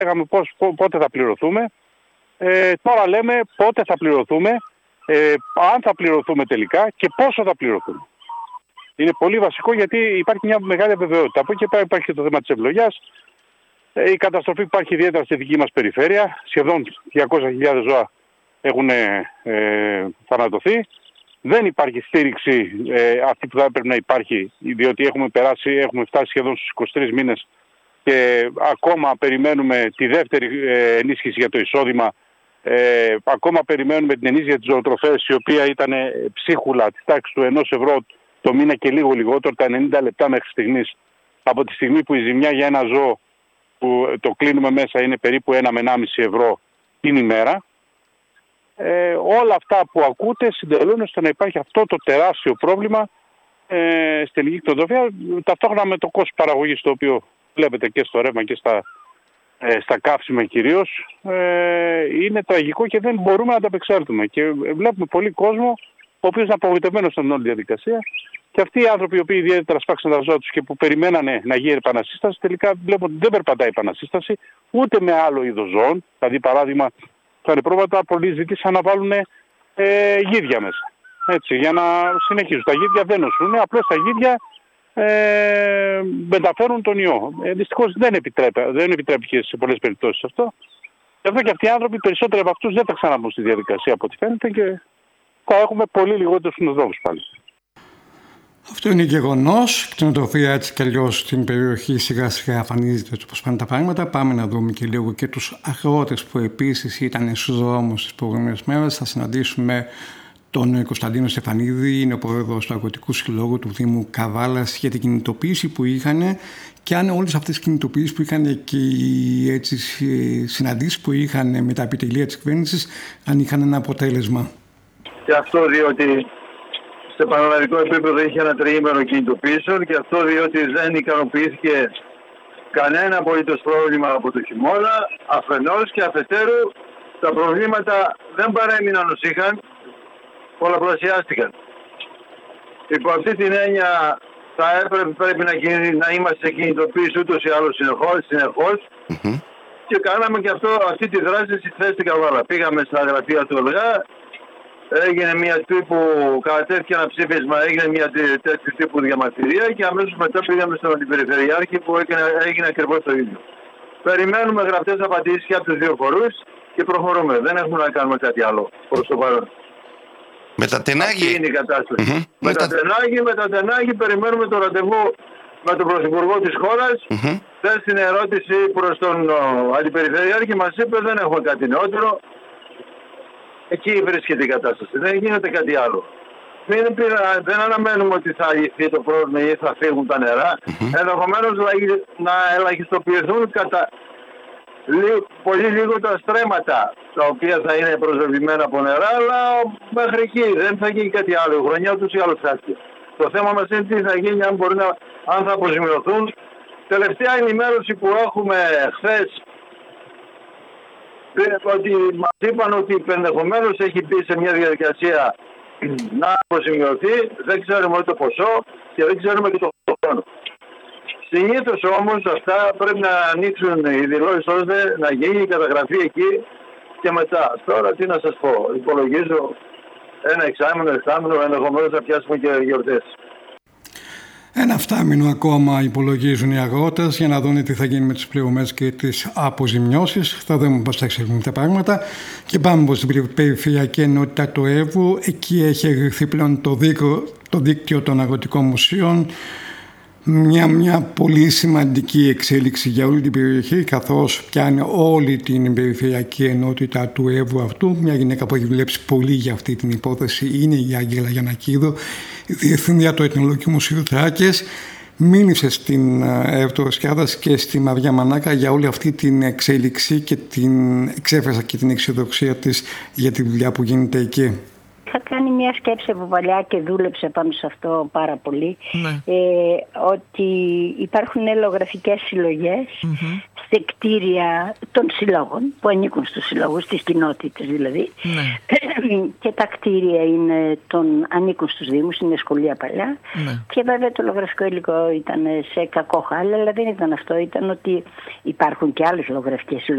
λέγαμε πότε θα πληρωθούμε. Τώρα λέμε πότε θα πληρωθούμε, αν θα πληρωθούμε τελικά και πόσο θα πληρωθούμε. Είναι πολύ βασικό γιατί υπάρχει μια μεγάλη αβεβαιότητα. Από εκεί πέρα υπάρχει και το θέμα της ευλογιάς. Η καταστροφή που υπάρχει ιδιαίτερα στη δική μας περιφέρεια. Σχεδόν 200.000 ζώα έχουν θανατωθεί. Δεν υπάρχει στήριξη αυτή που θα έπρεπε να υπάρχει, διότι έχουμε φτάσει σχεδόν στους 23 μήνες και ακόμα περιμένουμε τη δεύτερη ενίσχυση για το εισόδημα. Ακόμα περιμένουμε την ενίσχυση για τις ζωοτροφές, η οποία ήταν ψίχουλα της τάξης του 1 ευρώ το μήνα και λίγο λιγότερο, τα 90 λεπτά μέχρι στιγμής. Από τη στιγμή που η ζημιά για ένα ζώο που το κλείνουμε μέσα είναι περίπου 1 με 1,5 ευρώ την ημέρα. Όλα αυτά που ακούτε συντελούν ώστε να υπάρχει αυτό το τεράστιο πρόβλημα στην ελληνική κτηνοτροφία, ταυτόχρονα με το κόστος παραγωγής, το οποίο βλέπετε και στο ρεύμα και στα καύσιμα κυρίως, είναι τραγικό και δεν μπορούμε να ανταπεξέλθουμε. Και βλέπουμε πολύ κόσμο ο οποίος είναι απογοητευμένος στην όλη διαδικασία, και αυτοί οι άνθρωποι οι οποίοι ιδιαίτερα σπάξαν τα ζώα τους και που περιμένανε να γίνει επανασύσταση, τελικά βλέπουν ότι δεν περπατάει η επανασύσταση ούτε με άλλο είδος ζώων. Δηλαδή, παράδειγμα, τα νεπρόβατα πολλοί ζήτησαν να βάλουν γίδια μέσα. Έτσι, για να συνεχίσουν. Τα γίδια δεν νοσούν, απλώς τα γίδια μεταφέρουν τον ιό. Δυστυχώς δεν επιτρέπει και σε πολλές περιπτώσεις αυτό. Γι' αυτό και αυτοί οι άνθρωποι, περισσότεροι από αυτούς, δεν θα ξαναμπούν στη διαδικασία από ό,τι φαίνεται και θα έχουμε πολύ λιγότερους κτηνοτρόφους πάλι. Αυτό είναι γεγονός. Η κτηνοτροφία έτσι κι αλλιώς στην περιοχή σιγά σιγά εμφανίζεται όπως πάνε τα πράγματα. Πάμε να δούμε και λίγο και τους αγρότες που επίσης ήταν στους δρόμους τις προηγούμενες μέρες. Θα συναντήσουμε τον Κωνσταντίνο Στεφανίδη, είναι ο πρόεδρος του Αγροτικού Συλλόγου του Δήμου Καβάλας, για την κινητοποίηση που είχαν και αν όλες αυτές τις κινητοποιήσεις που είχαν και οι συναντήσεις που είχαν με τα επιτελεία της κυβέρνησης, αν είχαν ένα αποτέλεσμα. Και αυτό διότι σε πανελλαδικό επίπεδο είχε ένα τριήμερο κινητοποιήσεων, και αυτό διότι δεν ικανοποιήθηκε κανένα απολύτως πρόβλημα από το χειμώνα, αφενός, και αφετέρου τα προβλήματα δεν παρέμειναν ως είχαν, πολλαπλασιάστηκαν. Υπό αυτή την έννοια πρέπει να είμαστε σε κινητοποίηση ούτως ή άλλως συνεχώς. Και κάναμε και αυτή τη δράση στη θέση στην Καβάλα. Πήγαμε στα γραφεία του ΕΛΓΑ, έγινε μια τύπου, κατατέθηκε ένα ψήφισμα, έγινε μια τέτοιου τύπου διαμαρτυρία και αμέσως μετά πήγαμε στον Αντιπεριφερειάρχη που έγινε ακριβώς το ίδιο. Περιμένουμε γραπτές απαντήσεις και από τους δύο φορούς και προχωρούμε. Δεν έχουμε να κάνουμε κάτι άλλο προς το παρόν. Με τα Τενάγη. Αυτή είναι η κατάσταση. Με τα Τενάγη περιμένουμε το ραντεβού με τον Πρωθυπουργό της χώρας. Στην ερώτηση προς τον Αντιπεριφερειάρχη μας είπε δεν έχουμε κάτι νεότερο. Εκεί βρίσκεται η κατάσταση. Δεν γίνεται κάτι άλλο. Δεν αναμένουμε ότι θα λυθεί το πρόβλημα ή θα φύγουν τα νερά. Ενδεχομένως να ελαχιστοποιηθούν πολύ λίγο τα στρέμματα, τα οποία θα είναι προσβεβλημένα από νερά, αλλά μέχρι εκεί δεν θα γίνει κάτι άλλο. Η χρονιά ούτως ή άλλως χάθηκε. Το θέμα μας είναι τι θα γίνει, αν θα αποζημιωθούν. Τελευταία ενημέρωση που έχουμε χθες, ότι μας είπαν ότι ενδεχομένως έχει μπει σε μια διαδικασία να αποζημιωθεί. Δεν ξέρουμε ούτε το ποσό και δεν ξέρουμε και το χρόνο. Συνήθως όμως αυτά πρέπει να ανοίξουν οι δηλώσεις ώστε να γίνει η καταγραφή εκεί και μετά. Τώρα τι να σας πω, υπολογίζω ένα εξάμηνο, ενδεχομένως θα πιάσουμε και γιορτές. Ένα φτάμινο ακόμα υπολογίζουν οι αγρότες για να δουν τι θα γίνει με τις πληρωμές και τις αποζημιώσεις. Θα δούμε πώς θα εξελιχθούν τα πράγματα. Και πάμε προς την περιφερειακή ενότητα του Εύρου. Εκεί έχει εγκριθεί πλέον το δίκτυο των αγροτικών μουσείων. Μια πολύ σημαντική εξέλιξη για όλη την περιοχή, καθώς πιάνει όλη την περιφερειακή ενότητα του Εύρου αυτού. Μια γυναίκα που έχει δουλέψει πολύ για αυτή την υπόθεση είναι η Άγγελα Γιαννακίδου, διευθύντρια του Εθνολογικού Μουσείου Θράκης. Μίλησε στην Ευτοσκιάδας και στη Μαριά Μανάκα για όλη αυτή την εξέλιξη και εξέφρασα και την αισιοδοξία της για τη δουλειά που γίνεται εκεί. Είχα κάνει μια σκέψη από παλιά και δούλεψε πάνω σε αυτό πάρα πολύ, ότι υπάρχουν ελλογραφικές συλλογές σε κτίρια των συλλόγων που ανήκουν στους συλλόγους, στις κοινότητες δηλαδή, και τα κτίρια ανήκουν στους δήμους, είναι σχολεία παλιά, και βέβαια το λογραφικό υλικό ήταν σε κακό χάλι, αλλά δεν ήταν αυτό, ήταν ότι υπάρχουν και άλλες λογραφικές συλλογές